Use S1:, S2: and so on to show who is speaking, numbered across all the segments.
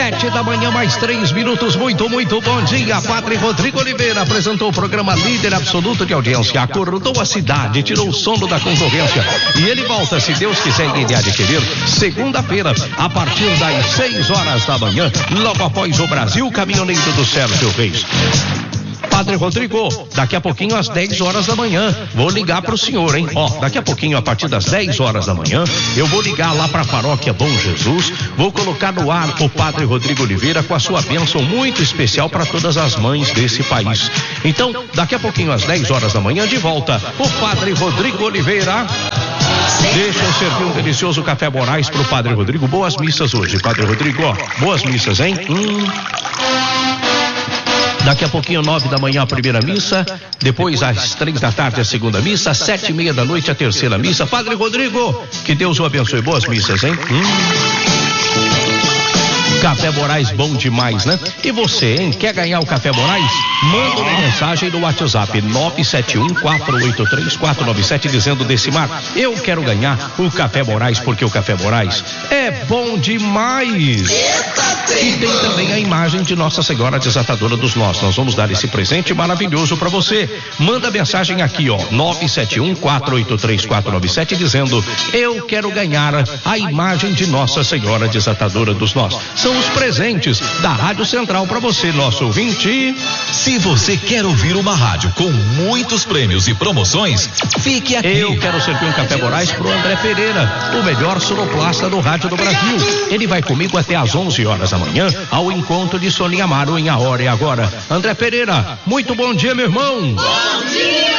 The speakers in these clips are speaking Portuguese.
S1: 7 da manhã, mais 3 minutos. Muito bom dia. Padre Rodrigo Oliveira apresentou o programa Líder Absoluto de Audiência. Acordou a cidade, tirou o sono da concorrência. E ele volta, se Deus quiser, de adquirir segunda-feira, a partir das 6 horas da manhã, logo após o Brasil Caminhoneiro do Sérgio Reis. Padre Rodrigo, daqui a pouquinho às 10 horas da manhã, vou ligar pro senhor, hein? Daqui a pouquinho, a partir das 10 horas da manhã, eu vou ligar lá pra Paróquia Bom Jesus, vou colocar no ar o Padre Rodrigo Oliveira com a sua bênção muito especial para todas as mães desse país. Então, daqui a pouquinho às 10 horas da manhã, de volta, o Padre Rodrigo Oliveira. Deixa eu servir um delicioso café Moraes pro Padre Rodrigo. Boas missas hoje, Padre Rodrigo, boas missas, hein? Daqui a pouquinho, 9 da manhã, a primeira missa. Depois, às 3 da tarde, a segunda missa. 7:30 da noite, a terceira missa. Padre Rodrigo, que Deus o abençoe. Boas missas, hein? Café Moraes, bom demais, né? E você, hein? Quer ganhar o Café Moraes? Manda uma mensagem no WhatsApp 971-483-497 dizendo: Decimar, eu quero ganhar o Café Moraes, porque o Café Moraes é bom demais. E tem também a imagem de Nossa Senhora Desatadora dos Nós. Nós vamos dar esse presente maravilhoso para você. Manda mensagem aqui, 971-483-497 dizendo: eu quero ganhar a imagem de Nossa Senhora Desatadora dos Nós. São os presentes da Rádio Central para você, nosso ouvinte.
S2: Se você quer ouvir uma rádio com muitos prêmios e promoções, fique aqui.
S1: Eu quero servir um Café Moraes pro André Pereira, o melhor sonoplasta do rádio do Brasil. Ele vai comigo até às 11 horas da manhã, ao encontro de Sonia Amaro em A Hora é Agora. André Pereira, muito bom dia, meu irmão.
S3: Bom dia!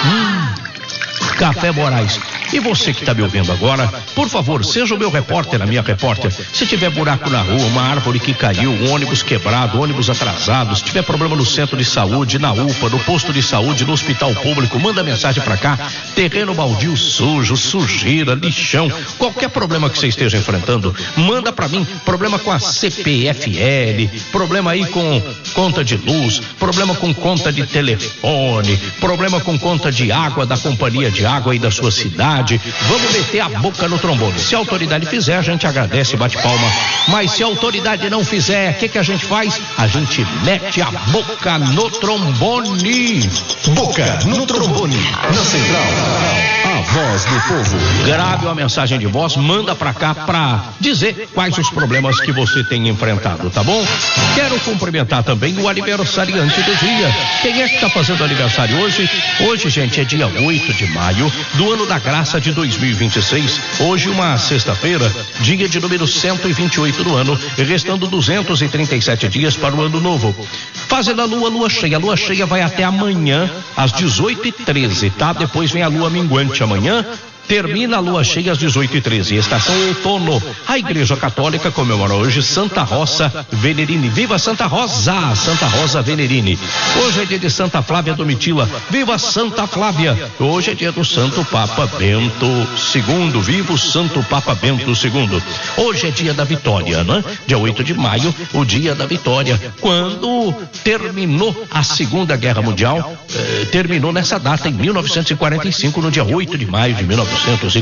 S1: Café Moraes. E você que está me ouvindo agora, por favor, seja o meu repórter, a minha repórter. Se tiver buraco na rua, uma árvore que caiu, um ônibus quebrado, ônibus atrasado, se tiver problema no centro de saúde, na UPA, no posto de saúde, no hospital público, manda mensagem para cá. Terreno baldio sujo, sujeira, lixão, qualquer problema que você esteja enfrentando, manda para mim. Problema com a CPFL, problema aí com conta de luz, problema com conta de telefone, problema com conta de água da companhia de água aí da sua cidade. Vamos meter a boca no trombone. Se a autoridade fizer, a gente agradece, bate palma. Mas se a autoridade não fizer, o que a gente faz? A gente mete a boca no trombone.
S2: Boca no trombone, na Central, a voz do povo.
S1: Grave uma mensagem de voz, manda pra cá pra dizer quais os problemas que você tem enfrentado, tá bom? Quero cumprimentar também o aniversariante do dia. Quem é que tá fazendo aniversário hoje? Hoje, gente, é dia 8 de maio do ano da graça de 2026. Hoje, uma sexta-feira, dia de número 128 do ano, restando 237 dias para o ano novo. Fazendo a lua cheia. A lua cheia vai até amanhã, às 18h13, tá? Depois vem a lua minguante amanhã. Termina a lua cheia às 18h13, estação outono. A Igreja Católica comemora hoje Santa Rosa Venerini. Viva Santa Rosa! Santa Rosa Venerini. Hoje é dia de Santa Flávia Domitila. Viva Santa Flávia! Hoje é dia do Santo Papa Bento II. Viva o Santo Papa Bento II. Hoje é dia da vitória, né? Dia 8 de maio, o dia da vitória. Quando terminou a Segunda Guerra Mundial, terminou nessa data, em 1945, no dia 8 de maio de 1945,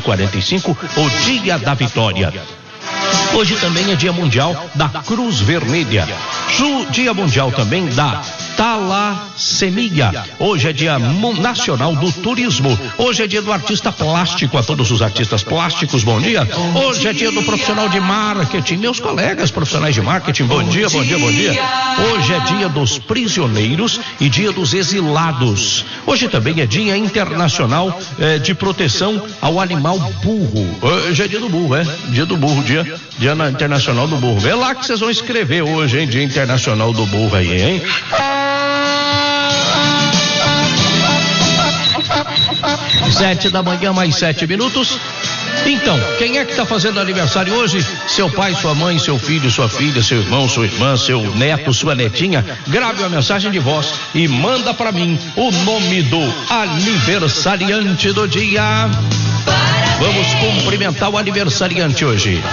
S1: o dia da vitória. Hoje também é dia mundial da Cruz Vermelha. Dia mundial também da talassemia. Hoje é dia nacional do turismo. Hoje é dia do artista plástico. A todos os artistas plásticos, bom dia. Hoje é dia do profissional de marketing. Meus colegas profissionais de marketing, bom dia. Hoje é dia dos prisioneiros e dia dos exilados. Hoje também é dia internacional de proteção ao animal burro. Hoje é dia do burro, dia do burro, dia internacional do burro. Vê lá que vocês vão escrever hoje, hein? Dia internacional do burro aí, hein? 7 da manhã, mais 7 minutos. Então, quem é que está fazendo aniversário hoje? Seu pai, sua mãe, seu filho, sua filha, seu irmão, sua irmã, seu neto, sua netinha. Grave uma mensagem de voz e manda para mim o nome do aniversariante do dia. Vamos cumprimentar o aniversariante hoje.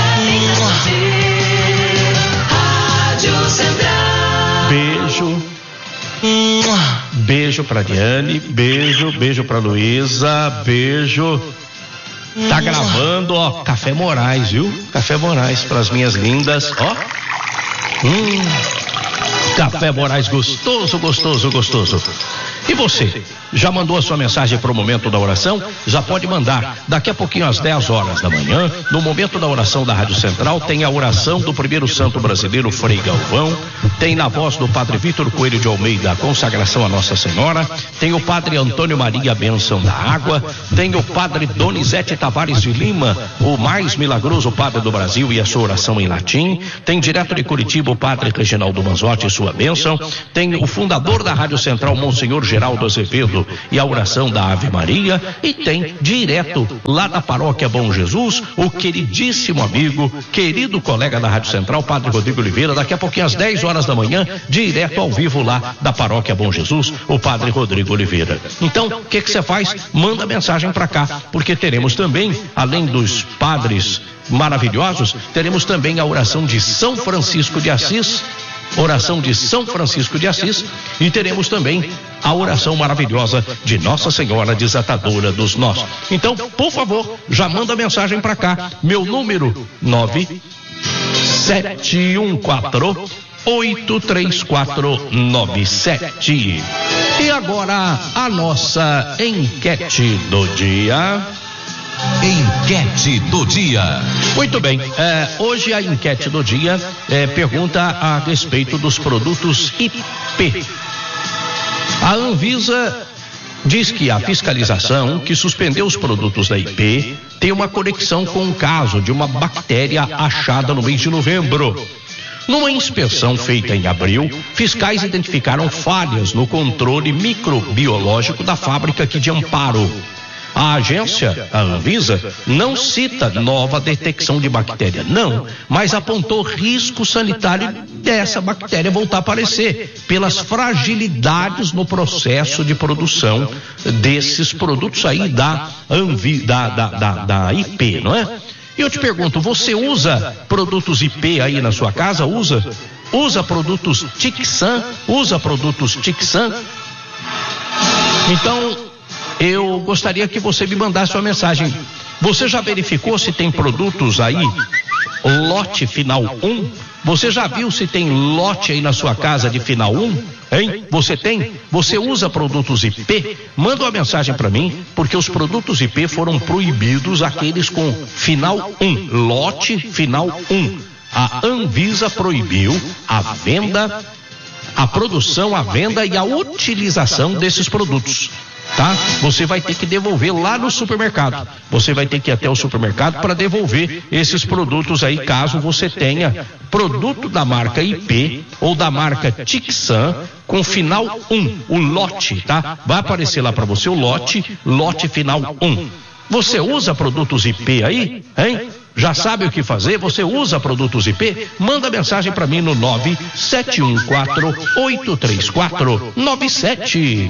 S1: Beijo pra Diane, beijo pra Luísa, beijo. Tá gravando, Café Moraes, viu? Café Moraes pras minhas lindas, Café Moraes gostoso, gostoso, gostoso. E você, já mandou a sua mensagem para o momento da oração? Já pode mandar. Daqui a pouquinho, às 10 horas da manhã, no momento da oração da Rádio Central, tem a oração do primeiro santo brasileiro, Frei Galvão. Tem na voz do Padre Vitor Coelho de Almeida, a consagração a Nossa Senhora. Tem o Padre Antônio Maria, a bênção da água. Tem o Padre Donizete Tavares de Lima, o mais milagroso Padre do Brasil, e a sua oração em latim. Tem direto de Curitiba o Padre Reginaldo Manzotti e sua bênção. Tem o fundador da Rádio Central, Monsenhor Geraldo Azevedo, e a oração da Ave Maria. E tem direto lá da Paróquia Bom Jesus o queridíssimo amigo, querido colega da Rádio Central, Padre Rodrigo Oliveira. Daqui a pouquinho, às 10 horas da manhã, direto ao vivo lá da Paróquia Bom Jesus, o Padre Rodrigo Oliveira. Então, o que você faz? Manda mensagem para cá, porque teremos também, além dos padres maravilhosos, teremos também a oração de São Francisco de Assis, oração de São Francisco de Assis, e teremos também a oração maravilhosa de Nossa Senhora Desatadora dos Nós. Então, por favor, já manda mensagem para cá. Meu número 971483497. E agora a nossa enquete do dia.
S2: Enquete do dia.
S1: Muito bem, hoje a enquete do dia pergunta a respeito dos produtos IP. A Anvisa diz que a fiscalização que suspendeu os produtos da IP tem uma conexão com o caso de uma bactéria achada no mês de novembro. Numa inspeção feita em abril, fiscais identificaram falhas no controle microbiológico da fábrica aqui de Amparo. A agência, a Anvisa, não cita nova detecção de bactéria, não, mas apontou risco sanitário dessa bactéria voltar a aparecer pelas fragilidades no processo de produção desses produtos aí da IP, não é? E eu te pergunto, você usa produtos IP aí na sua casa? Usa produtos Tixan? Usa produtos Tixan? Então, eu gostaria que você me mandasse uma mensagem. Você já verificou se tem produtos aí, lote final 1? Você já viu se tem lote aí na sua casa de final 1? Hein? Você tem? Você usa produtos IP? Manda uma mensagem para mim, porque os produtos IP foram proibidos, aqueles com final 1, lote final 1. A Anvisa proibiu a venda, a produção, a venda e a utilização desses produtos. Tá? Você vai ter que devolver lá no supermercado. Você vai ter que ir até o supermercado para devolver esses produtos aí, caso você tenha produto da marca IP ou da marca Tixan com final 1, o lote, tá? Vai aparecer lá para você o lote final 1. Você usa produtos IP aí, hein? Já sabe o que fazer? Você usa produtos IP? Manda mensagem para mim no 971483497.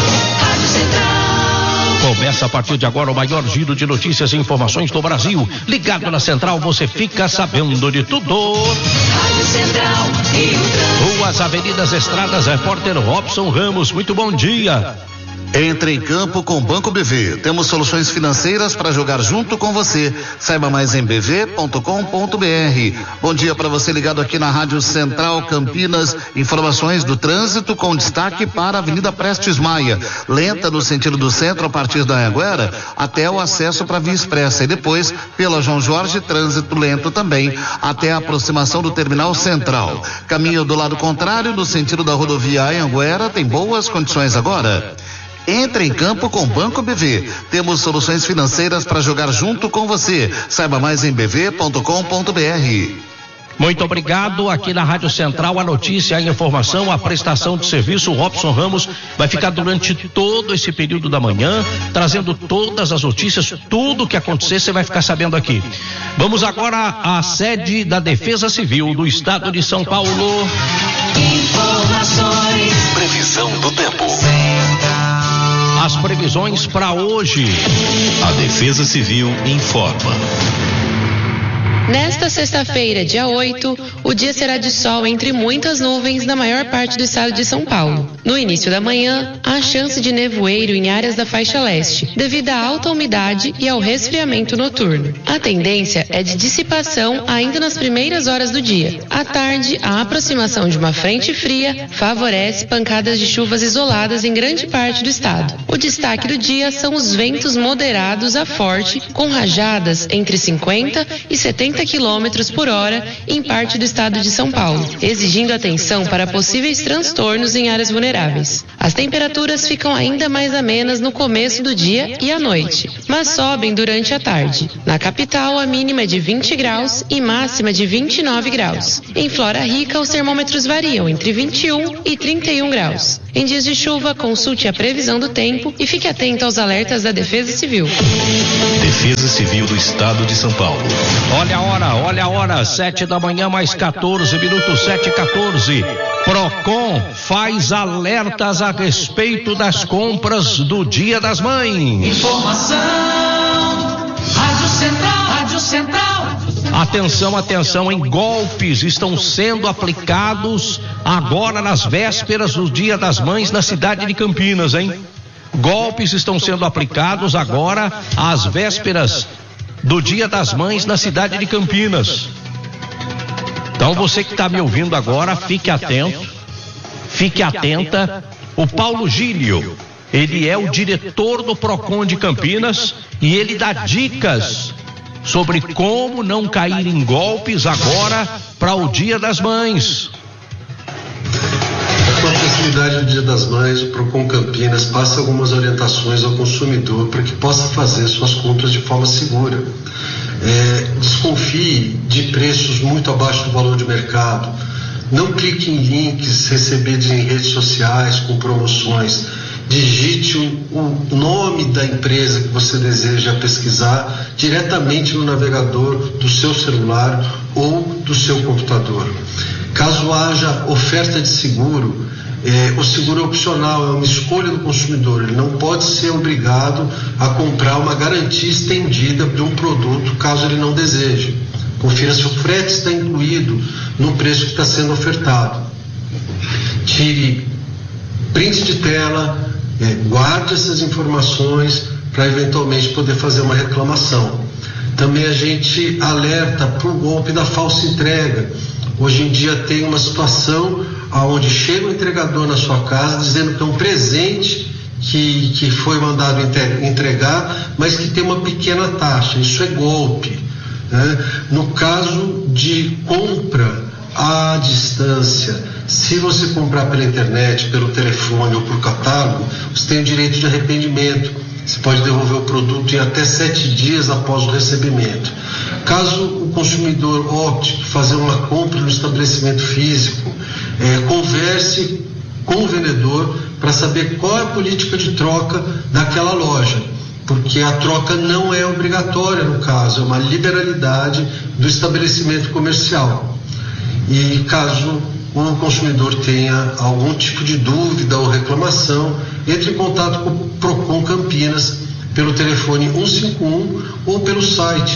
S1: Começa a partir de agora o maior giro de notícias e informações do Brasil. Ligado na Central, você fica sabendo de tudo.
S3: Rádio Central e o trânsito.
S1: Ruas, avenidas, estradas, repórter Robson Ramos, muito bom dia.
S4: Entre em campo com Banco BV. Temos soluções financeiras para jogar junto com você. Saiba mais em bv.com.br. Bom dia para você ligado aqui na Rádio Central Campinas. Informações do trânsito com destaque para a Avenida Prestes Maia. Lenta no sentido do centro a partir da Anhanguera até o acesso para a Via Expressa. E depois pela João Jorge, trânsito lento também até a aproximação do Terminal Central. Caminho do lado contrário no sentido da rodovia Anhanguera tem boas condições agora. Entre em campo com Banco BV. Temos soluções financeiras para jogar junto com você. Saiba mais em bv.com.br.
S1: Muito obrigado. Aqui na Rádio Central, a notícia, a informação, a prestação de serviço. O Robson Ramos vai ficar durante todo esse período da manhã, trazendo todas as notícias, tudo o que acontecer, você vai ficar sabendo aqui. Vamos agora à sede da Defesa Civil do Estado de São Paulo.
S3: Informações.
S2: Previsão do tempo.
S1: As previsões para hoje.
S2: A Defesa Civil informa.
S5: Nesta sexta-feira, dia 8, o dia será de sol entre muitas nuvens na maior parte do estado de São Paulo. No início da manhã, há chance de nevoeiro em áreas da faixa leste, devido à alta umidade e ao resfriamento noturno. A tendência é de dissipação ainda nas primeiras horas do dia. À tarde, a aproximação de uma frente fria favorece pancadas de chuvas isoladas em grande parte do estado. O destaque do dia são os ventos moderados a forte, com rajadas entre 50 e 70 km por hora em parte do estado de São Paulo, exigindo atenção para possíveis transtornos em áreas vulneráveis. As temperaturas ficam ainda mais amenas no começo do dia e à noite, mas sobem durante a tarde. Na capital, a mínima é de 20 graus e máxima de 29 graus. Em Flora Rica, os termômetros variam entre 21 e 31 graus. Em dias de chuva, consulte a previsão do tempo e fique atento aos alertas da Defesa Civil.
S2: Defesa Civil do Estado de São Paulo.
S1: Olha a hora, 7 da manhã mais 14 minutos, 7h14. Procon faz alertas a respeito das compras do Dia das Mães.
S3: Informação, Rádio Central.
S1: Atenção, em golpes estão sendo aplicados agora nas vésperas do Dia das Mães na cidade de Campinas, hein? Golpes estão sendo aplicados agora às vésperas do Dia das Mães na cidade de Campinas. Então você que está me ouvindo agora, fique atento, fique atenta. O Paulo Gílio, ele é o diretor do Procon de Campinas e ele dá dicas sobre como não cair em golpes agora para o Dia das Mães.
S6: Com a proximidade do Dia das Mães, o Procon Campinas passa algumas orientações ao consumidor para que possa fazer suas compras de forma segura. Desconfie de preços muito abaixo do valor de mercado. Não clique em links recebidos em redes sociais com promoções. Digite o nome da empresa que você deseja pesquisar diretamente no navegador do seu celular ou do seu computador. Caso haja oferta de seguro, o seguro é opcional, é uma escolha do consumidor. Ele não pode ser obrigado a comprar uma garantia estendida de um produto caso ele não deseje. Confira se o frete está incluído no preço que está sendo ofertado. Tire print de tela, guarde essas informações para eventualmente poder fazer uma reclamação. Também a gente alerta para o golpe da falsa entrega. Hoje em dia tem uma situação onde chega o entregador na sua casa dizendo que é um presente que foi mandado entregar, mas que tem uma pequena taxa. Isso é golpe, né? No caso de compra à distância, se você comprar pela internet, pelo telefone ou por catálogo, você tem o direito de arrependimento. Você pode devolver o produto em até 7 dias após o recebimento. Caso o consumidor opte por fazer uma compra no estabelecimento físico, converse com o vendedor para saber qual é a política de troca daquela loja, porque a troca não é obrigatória no caso, é uma liberalidade do estabelecimento comercial. E caso o consumidor tenha algum tipo de dúvida ou reclamação, entre em contato com o Procon Campinas pelo telefone 151 ou pelo site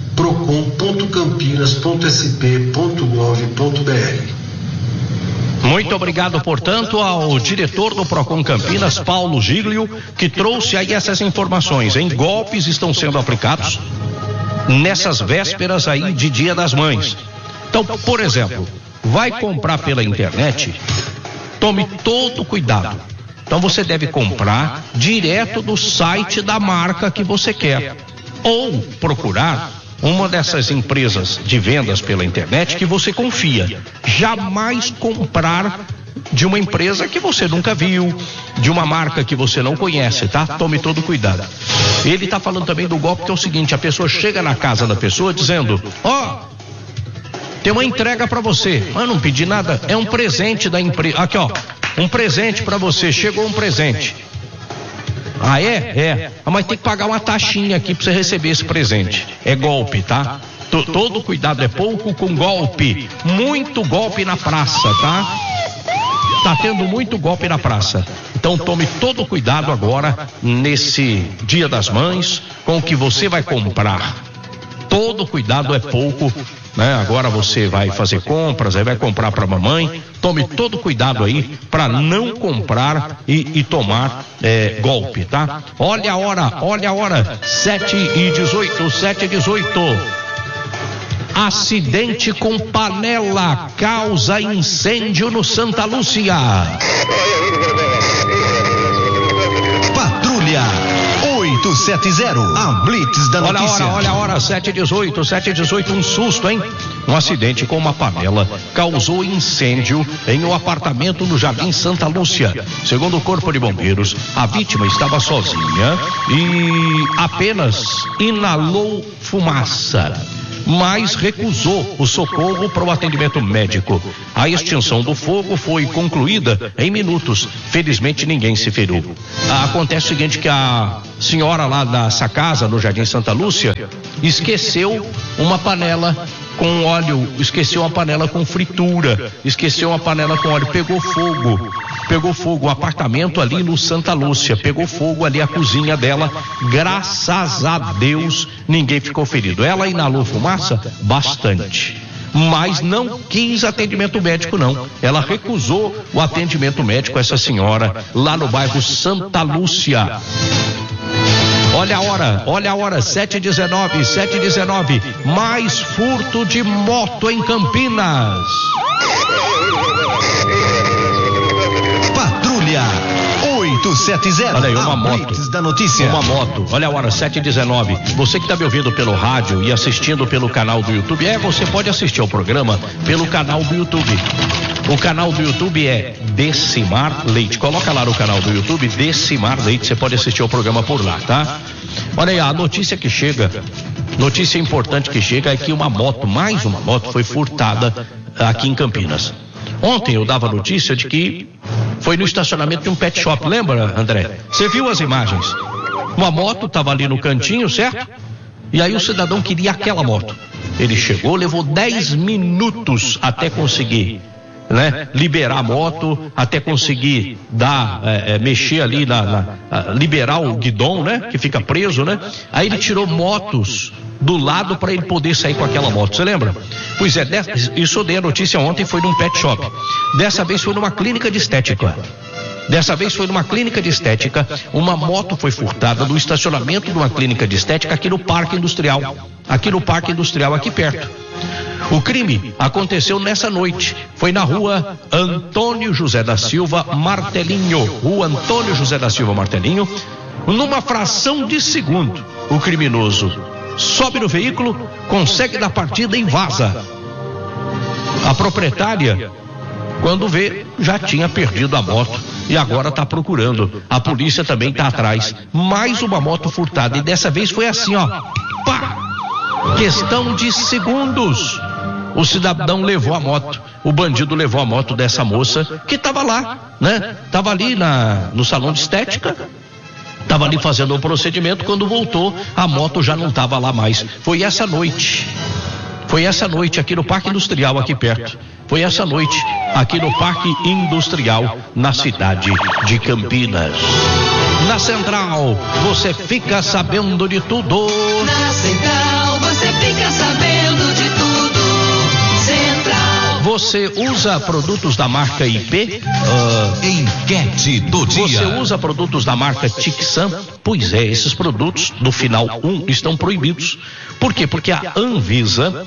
S6: procon.campinas.sp.gov.br.
S1: Muito obrigado, portanto, ao diretor do Procon Campinas, Paulo Gílio, que trouxe aí essas informações. Golpes estão sendo aplicados nessas vésperas aí de Dia das Mães. Então, por exemplo, vai comprar pela internet, tome todo cuidado. Então você deve comprar direto do site da marca que você quer, ou procurar uma dessas empresas de vendas pela internet que você confia. Jamais comprar de uma empresa que você nunca viu, de uma marca que você não conhece, tá? Tome todo cuidado. Ele está falando também do golpe que é o seguinte: a pessoa chega na casa da pessoa dizendo: tem uma entrega para você. Mas não pedi nada, é um presente da empresa. Aqui, um presente para você, chegou um presente. Ah, é? Mas tem que pagar uma taxinha aqui para você receber esse presente. É golpe, tá? Todo cuidado, é pouco com golpe. Muito golpe na praça, tá? Tá tendo muito golpe na praça. Então tome todo cuidado agora, nesse Dia das Mães, com o que você vai comprar. todo cuidado é pouco, né? Agora você vai fazer compras, aí vai comprar para mamãe, tome todo cuidado aí para não comprar e tomar golpe, tá? Olha a hora, 7h18. Acidente com panela causa incêndio no Santa Lúcia.
S2: Patrulha 870, a Blitz da notícia.
S1: Olha a hora, 7h18, um susto, hein? Um acidente com uma panela causou incêndio em um apartamento no Jardim Santa Lúcia. Segundo o Corpo de Bombeiros, a vítima estava sozinha e apenas inalou fumaça, mas recusou o socorro para o atendimento médico. A extinção do fogo foi concluída em minutos. Felizmente ninguém se feriu. Acontece o seguinte, que a senhora lá dessa casa no Jardim Santa Lúcia esqueceu uma panela com óleo, esqueceu uma panela com fritura, esqueceu uma panela com óleo, pegou fogo o apartamento ali no Santa Lúcia, pegou fogo ali a cozinha dela, graças a Deus ninguém ficou ferido. Ela inalou fumaça? Bastante, mas não quis atendimento médico não, ela recusou o atendimento médico, essa senhora lá no bairro Santa Lúcia. Olha a hora, 7h19, mais furto de moto em Campinas.
S2: Patrulha 870,
S1: olha aí, uma moto
S2: da notícia.
S1: Olha a hora, 7h19. Você que está me ouvindo pelo rádio e assistindo pelo canal do YouTube, você pode assistir ao programa pelo canal do YouTube. O canal do YouTube é Decimar Leite. Coloca lá no canal do YouTube Decimar Leite, você pode assistir ao programa por lá, tá? Olha aí, a notícia que chega, notícia importante que chega é que mais uma moto foi furtada aqui em Campinas. Ontem eu dava notícia de que foi no estacionamento de um pet shop, lembra, André? Você viu as imagens? Uma moto estava ali no cantinho, certo? E aí o cidadão queria aquela moto. Ele chegou, levou 10 minutos até conseguir, né, liberar a moto, até conseguir mexer ali liberar o guidão, né, que fica preso, né? Aí ele tirou motos do lado para ele poder sair com aquela moto, você lembra? Pois é, isso eu dei a notícia ontem, foi num pet shop. Dessa vez foi numa clínica de estética. Uma moto foi furtada no estacionamento de uma clínica de estética aqui no Parque Industrial, aqui perto. O crime aconteceu nessa noite, foi na rua Antônio José da Silva Martelinho, numa fração de segundo, o criminoso sobe no veículo, consegue dar partida e vaza. A proprietária, quando vê, já tinha perdido a moto e agora está procurando. A polícia também está atrás. Mais uma moto furtada e dessa vez foi assim, pá! Questão de segundos. O cidadão levou a moto, o bandido levou a moto dessa moça que estava lá, né? Estava ali no salão de estética, estava ali fazendo o procedimento. Quando voltou, a moto já não estava lá mais. Foi essa noite aqui no Parque Industrial, aqui perto. Foi essa noite aqui no Parque Industrial, na cidade de Campinas. Na Central, você fica sabendo de tudo.
S3: Na Central, você fica sabendo de tudo. Central.
S1: Você usa produtos da marca IP?
S2: Enquete do dia.
S1: Você usa produtos da marca Tixan? Pois é, esses produtos do final 1 estão proibidos. Por quê? Porque a Anvisa,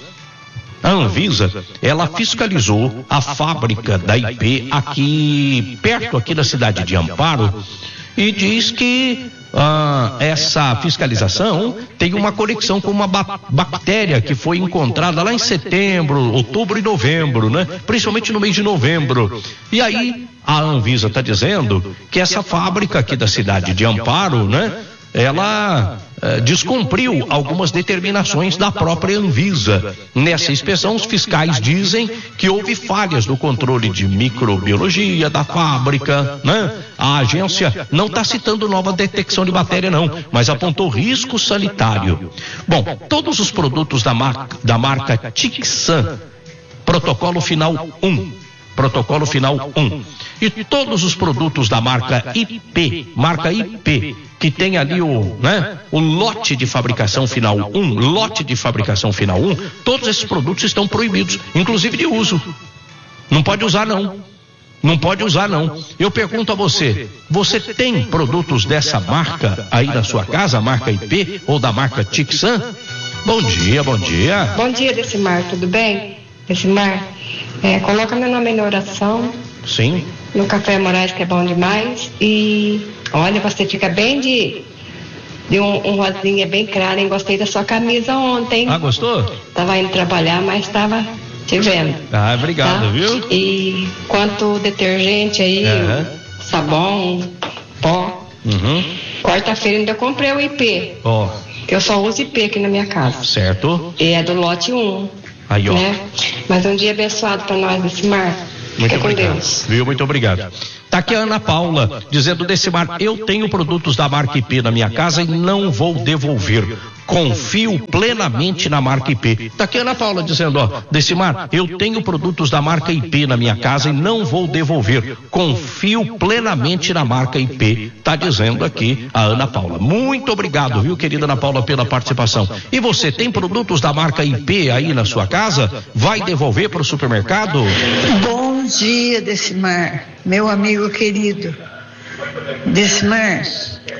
S1: ela fiscalizou a fábrica da IP aqui perto, aqui da cidade de Amparo, e diz que essa fiscalização tem uma conexão com uma bactéria que foi encontrada lá em setembro, outubro e novembro, né? Principalmente no mês de novembro. E aí a Anvisa está dizendo que essa fábrica aqui da cidade de Amparo, né, ela descumpriu algumas determinações da própria Anvisa. Nessa inspeção, os fiscais dizem que houve falhas no controle de microbiologia da fábrica, né? A agência não está citando nova detecção de bactéria não, mas apontou risco sanitário. Bom, todos os produtos da marca Tixan, protocolo final 1, protocolo final 1. E todos os produtos da marca IP, que tem ali o lote de fabricação final 1, todos esses produtos estão proibidos, inclusive de uso. Não pode usar não. Eu pergunto a você tem produtos dessa marca aí na sua casa, marca IP ou da marca Tixan? Bom dia.
S7: Bom dia, Decimar, tudo bem? Decimar, coloca meu nome na oração.
S1: Sim.
S7: No Café Moraes, que é bom demais. E olha, você fica bem de um rosinha bem claro, hein? Gostei da sua camisa ontem.
S1: Ah, gostou?
S7: Tava indo trabalhar, mas tava te vendo.
S1: Ah, obrigado, tá? Viu?
S7: E quanto detergente aí, sabão, pó. Quarta-feira ainda comprei o IP. Que eu só uso IP aqui na minha casa.
S1: Certo.
S7: E é do lote 1.
S1: Aí, ó.
S7: Né? Mas um dia abençoado para nós, Decimar.
S1: Muito
S7: Fica
S1: obrigado.
S7: Com Deus.
S1: Viu? Muito obrigado. Tá aqui a Ana Paula, dizendo: Decimar, eu tenho produtos da marca IP na minha casa e não vou devolver. Confio plenamente na marca IP. Tá aqui a Ana Paula dizendo, Decimar, eu tenho produtos da marca IP na minha casa e não vou devolver. Confio plenamente na marca IP. Tá dizendo aqui a Ana Paula. Muito obrigado, viu, querida Ana Paula, pela participação. E você tem produtos da marca IP aí na sua casa? Vai devolver para o supermercado?
S8: Bom dia, Decimar, meu amigo querido. Decimar,